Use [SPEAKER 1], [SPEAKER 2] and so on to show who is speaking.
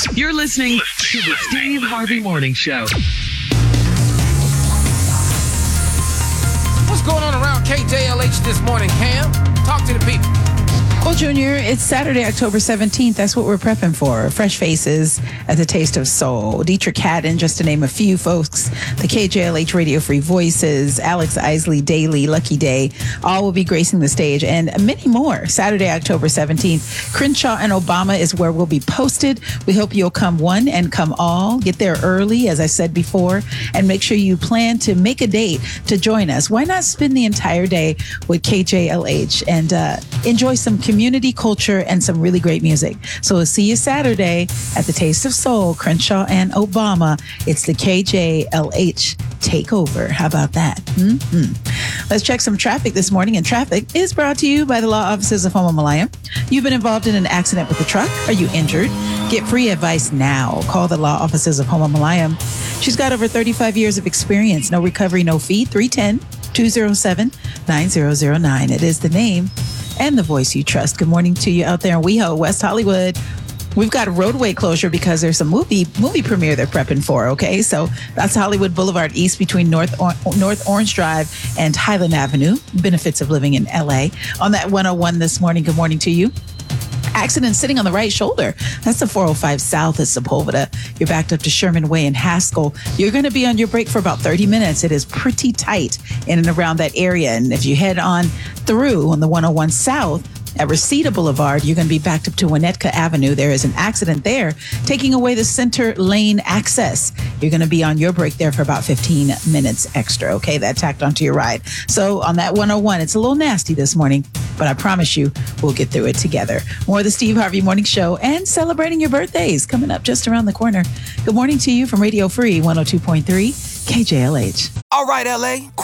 [SPEAKER 1] You're listening to the Steve Harvey Morning Show.
[SPEAKER 2] What's going on around KJLH this morning, Cam? Talk to the people.
[SPEAKER 3] Well, Junior, it's Saturday, October 17th. That's what we're prepping for. Fresh faces at the Taste of Soul. Dietrich Haddon, just to name a few folks. The KJLH Radio Free Voices, Alex Isley, Daily, Lucky Day, all will be gracing the stage, and many more. Saturday, October 17th. Crenshaw and Obama is where we'll be posted. We hope you'll come one and come all. Get there early, as I said before, and make sure you plan to make a date to join us. Why not spend the entire day with KJLH and enjoy some community culture and some really great music. So we'll see you Saturday at the Taste of Soul, Crenshaw and Obama. It's the KJLH takeover. How about that? Let's check some traffic this morning. And traffic is brought to you by the law offices of Homo Malayam. You've been involved in an accident with a truck. Are you injured? Get free advice now. Call the law offices of Homo Malayam. She's got over 35 years of experience. No recovery, no fee. 310-207-9009. It is the name and the voice you trust. Good morning to you out there in WeHo, West Hollywood. We've got a roadway closure because there's a movie premiere they're prepping for, okay? So that's Hollywood Boulevard East between North Orange Drive and Highland Avenue. Benefits of living in LA. On that 101 this morning, good morning to you. Accident sitting on the right shoulder. That's the 405 South at Sepulveda. You're backed up to Sherman Way and Haskell. You're going to be on your break for about 30 minutes. It is pretty tight in and around that area. And if you head on through on the 101 South at Reseda Boulevard, you're going to be backed up to Winnetka Avenue. There is an accident there, taking away the center lane access. You're going to be on your break there for about 15 minutes extra. Okay, that tacked onto your ride. So on that 101, it's a little nasty this morning, but I promise you we'll get through it together. More of the Steve Harvey Morning Show and celebrating your birthdays coming up just around the corner. Good morning to you from Radio Free 102.3 KJLH.
[SPEAKER 2] All right, LA,